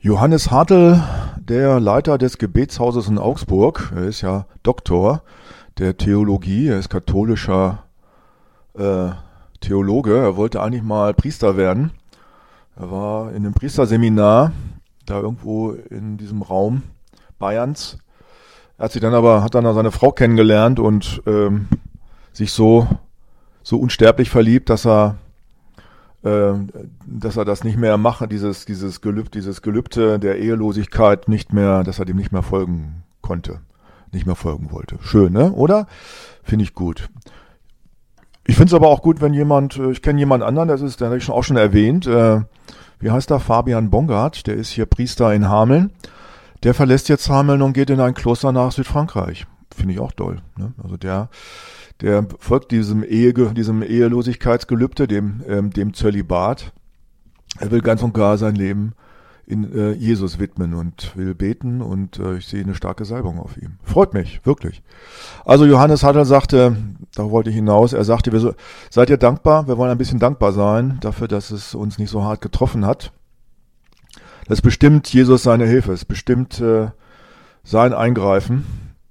Johannes Hartl, der Leiter des Gebetshauses in Augsburg, er ist ja Doktor der Theologie, er ist katholischer Theologe, er wollte eigentlich mal Priester werden. Er war in einem Priesterseminar, da irgendwo in diesem Raum Bayerns. Er hat dann seine Frau kennengelernt und sich so unsterblich verliebt, dass er das nicht mehr macht, dieses Gelübde der Ehelosigkeit dass er dem nicht mehr folgen konnte, nicht mehr folgen wollte. Schön, ne? Oder? Finde ich gut. Ich finde es aber auch gut, wenn ich kenne jemand anderen, den habe ich auch schon erwähnt, wie heißt der? Fabian Bongard, der ist hier Priester in Hameln. Der verlässt jetzt Hameln und geht in ein Kloster nach Südfrankreich. Finde ich auch toll, ne? Also der folgt diesem Ehelosigkeitsgelübde, dem Zölibat. Er will ganz und gar sein Leben in Jesus widmen und will beten und ich sehe eine starke Salbung auf ihm. Freut mich, wirklich. Also Johannes Hartl sagte, da wollte ich hinaus, er sagte, seid ihr dankbar? Wir wollen ein bisschen dankbar sein dafür, dass es uns nicht so hart getroffen hat. Das bestimmt Jesus seine Hilfe, es bestimmt sein Eingreifen.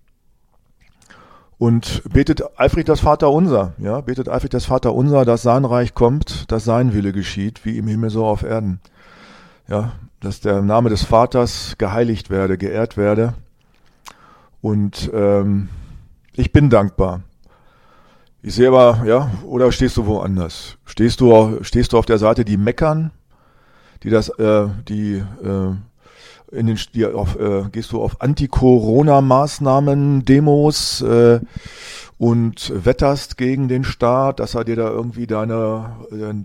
Und betet eifrig das Vaterunser, ja, dass sein Reich kommt, dass sein Wille geschieht, wie im Himmel so auf Erden. Ja, dass der Name des Vaters geheiligt werde, geehrt werde. Und ich bin dankbar. Ich sehe aber, ja, oder stehst du woanders? Stehst du auf der Seite, die meckern, gehst du auf Anti-Corona-Maßnahmen, Demos und wetterst gegen den Staat, dass er dir da irgendwie deine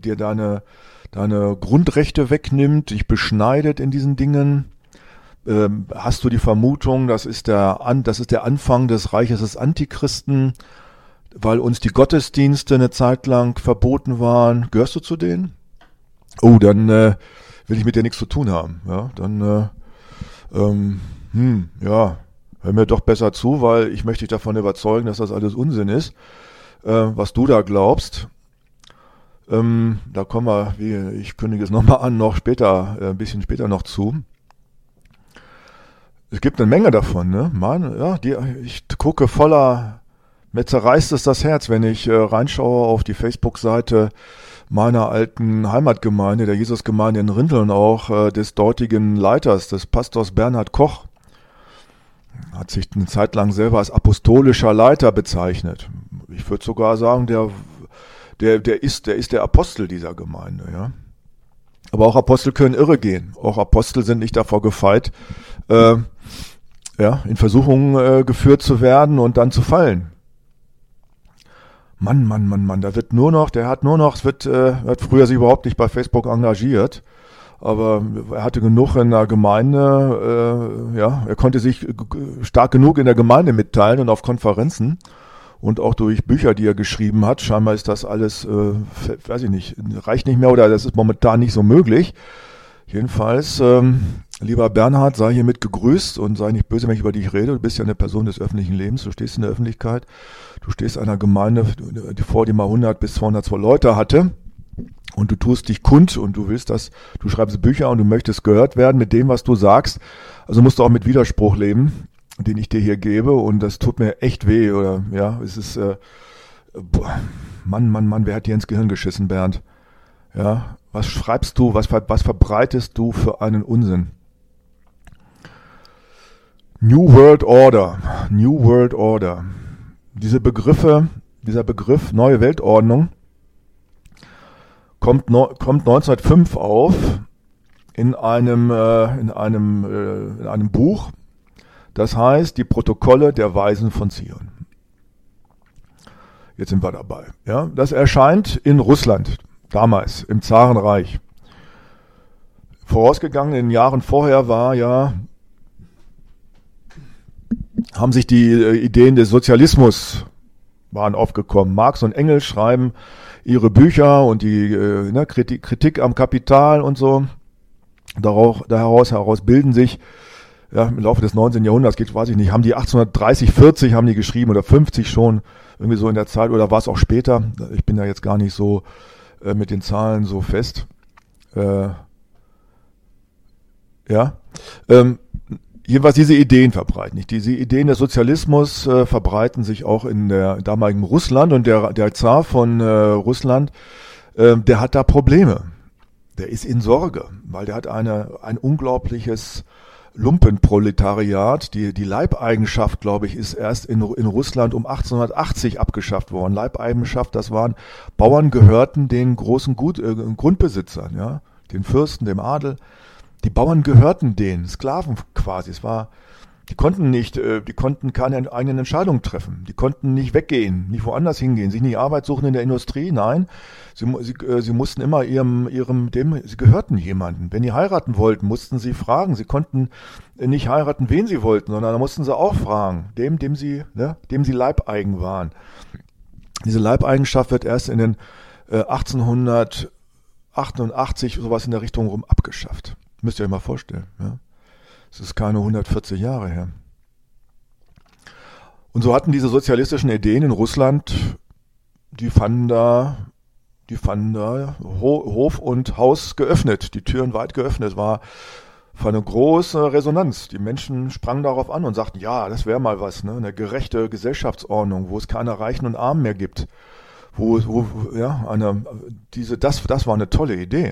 Grundrechte wegnimmt, dich beschneidet in diesen Dingen? Hast du die Vermutung, das ist der Anfang des Reiches des Antichristen, weil uns die Gottesdienste eine Zeit lang verboten waren? Gehörst du zu denen? Oh, dann will ich mit dir nichts zu tun haben. Ja, dann hör mir doch besser zu, weil ich möchte dich davon überzeugen, dass das alles Unsinn ist, was du da glaubst. Da kommen wir, ich kündige es nochmal an, ein bisschen später noch zu. Es gibt eine Menge davon, ne? Ich gucke mir zerreißt es das Herz, wenn ich reinschaue auf die Facebook-Seite meiner alten Heimatgemeinde, der Jesusgemeinde in Rinteln auch, des dortigen Leiters, des Pastors Bernhard Koch. Hat sich eine Zeit lang selber als apostolischer Leiter bezeichnet. Ich würde sogar sagen, der ist der Apostel dieser Gemeinde, ja. Aber auch Apostel können irre gehen. Auch Apostel sind nicht davor gefeit, in Versuchungen geführt zu werden und dann zu fallen. Mann, er hat früher sich überhaupt nicht bei Facebook engagiert, aber er hatte genug in der Gemeinde, er konnte sich stark genug in der Gemeinde mitteilen und auf Konferenzen und auch durch Bücher, die er geschrieben hat. Scheinbar ist das alles, reicht nicht mehr oder das ist momentan nicht so möglich. Jedenfalls, lieber Bernhard, sei hiermit gegrüßt und sei nicht böse, wenn ich über dich rede. Du bist ja eine Person des öffentlichen Lebens, du stehst in der Öffentlichkeit, du stehst einer Gemeinde, die mal 100 bis 200 Leute hatte und du tust dich kund und du schreibst Bücher und du möchtest gehört werden mit dem, was du sagst. Also musst du auch mit Widerspruch leben, den ich dir hier gebe und das tut mir echt weh, oder, ja, es ist, Mann, wer hat dir ins Gehirn geschissen, Bernd? Ja, was schreibst du, was verbreitest du für einen Unsinn? New World Order. Dieser Begriff Neue Weltordnung kommt 1905 auf in einem Buch, das heißt Die Protokolle der Weisen von Zion. Jetzt sind wir dabei. Ja, das erscheint in Russland. Damals, im Zarenreich. Vorausgegangen in den Jahren vorher haben sich die Ideen des Sozialismus waren aufgekommen. Marx und Engels schreiben ihre Bücher und die Kritik am Kapital und so. Daraus bilden sich im Laufe des 19. Jahrhunderts haben die 1830, 40 haben die geschrieben oder 50 schon, irgendwie so in der Zeit, oder war es auch später? Ich bin da jetzt gar nicht so mit den Zahlen so fest. Ja, jedenfalls diese Ideen verbreiten. Diese Ideen des Sozialismus verbreiten sich auch in der damaligen Russland, und der Zar von Russland, der hat da Probleme. Der ist in Sorge, weil der hat ein unglaubliches Lumpenproletariat. Die Leibeigenschaft, glaube ich, ist erst in Russland um 1880 abgeschafft worden. Leibeigenschaft, das waren Bauern, gehörten den großen Grundbesitzern, ja, den Fürsten, dem Adel. Die Bauern gehörten denen, Sklaven quasi. Die konnten keine eigenen Entscheidungen treffen. Die konnten nicht weggehen, nicht woanders hingehen, sich nicht Arbeit suchen in der Industrie. Nein, sie mussten immer sie gehörten jemandem. Wenn die heiraten wollten, mussten sie fragen. Sie konnten nicht heiraten, wen sie wollten, sondern da mussten sie auch fragen, dem sie leibeigen waren. Diese Leibeigenschaft wird erst in den 1888 sowas in der Richtung rum abgeschafft. Müsst ihr euch mal vorstellen. Ja? Das ist keine 140 Jahre her. Und so hatten diese sozialistischen Ideen in Russland, die fanden da Hof und Haus geöffnet, die Türen weit geöffnet, war eine große Resonanz. Die Menschen sprangen darauf an und sagten, ja, das wäre mal was, ne? Eine gerechte Gesellschaftsordnung, wo es keine Reichen und Armen mehr gibt. Das war eine tolle Idee.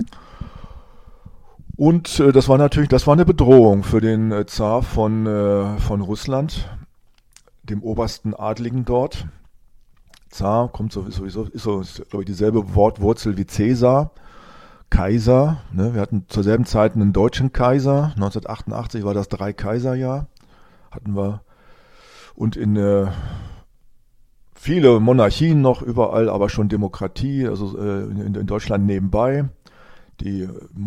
Und das war eine Bedrohung für den Zar von Russland, dem obersten Adligen dort. Zar kommt sowieso, ist glaube ich, dieselbe Wortwurzel wie Cäsar, Kaiser. Ne? Wir hatten zur selben Zeit einen deutschen Kaiser. 1988 war das 3-Kaiser-Jahr. Hatten wir. Und in viele Monarchien noch überall, aber schon Demokratie, also in Deutschland nebenbei. Die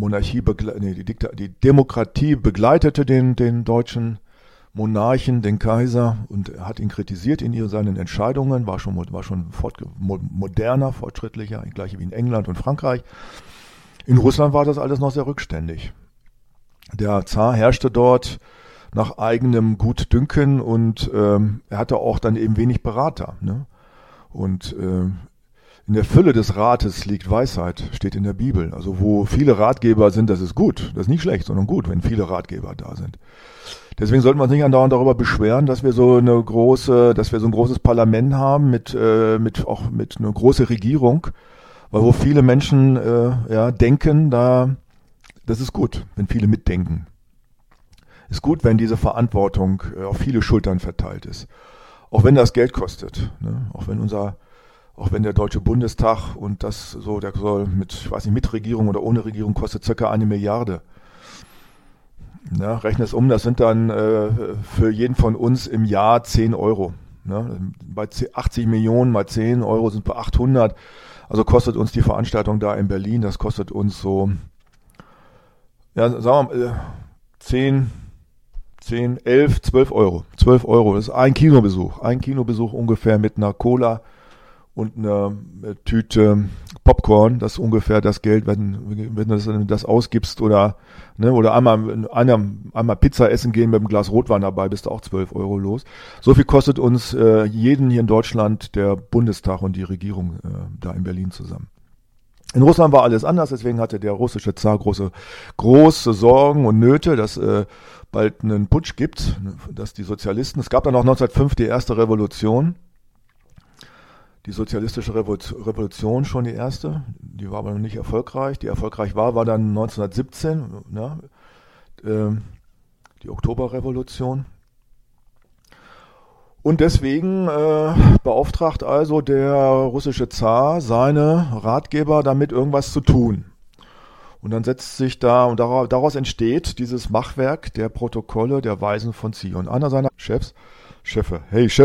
Demokratie begleitete den deutschen Monarchen, den Kaiser, und hat ihn kritisiert in seinen Entscheidungen, war schon moderner, fortschrittlicher, gleich wie in England und Frankreich. In Russland war das alles noch sehr rückständig. Der Zar herrschte dort nach eigenem Gutdünken, und er hatte auch dann eben wenig Berater. Ne? Und in der Fülle des Rates liegt Weisheit, steht in der Bibel. Also wo viele Ratgeber sind, das ist gut. Das ist nicht schlecht, sondern gut, wenn viele Ratgeber da sind. Deswegen sollten wir uns nicht andauernd darüber beschweren, dass wir so ein großes Parlament haben mit einer großen Regierung, weil wo viele Menschen denken, das ist gut, wenn viele mitdenken. Ist gut, wenn diese Verantwortung auf viele Schultern verteilt ist. Auch wenn das Geld kostet, ne? Auch wenn der Deutsche Bundestag, und der soll mit Regierung oder ohne Regierung, kostet circa 1 Milliarde. Ja, rechne es um, das sind dann für jeden von uns im Jahr 10 Euro. Ne? Bei 80 Millionen mal 10 Euro sind bei 800. Also kostet uns die Veranstaltung da in Berlin, das kostet uns so, ja, sagen wir mal, 10, 11, 12 Euro. 12 Euro, das ist ein Kinobesuch. Ein Kinobesuch ungefähr mit einer Cola und eine Tüte Popcorn, das ist ungefähr das Geld, wenn du das ausgibst, oder einmal Pizza essen gehen mit einem Glas Rotwein dabei, bist du auch 12 Euro los. So viel kostet uns jeden hier in Deutschland der Bundestag und die Regierung da in Berlin zusammen. In Russland war alles anders, deswegen hatte der russische Zar große Sorgen und Nöte, dass bald einen Putsch gibt, dass die Sozialisten, es gab dann auch 1905 die erste Revolution, die sozialistische Revolution schon die erste, die war aber noch nicht erfolgreich. Die erfolgreich war dann 1917, ne, die Oktoberrevolution. Und deswegen beauftragt also der russische Zar seine Ratgeber damit irgendwas zu tun. Und dann setzt sich und daraus entsteht dieses Machwerk der Protokolle der Weisen von Zion. Einer seiner Chefs,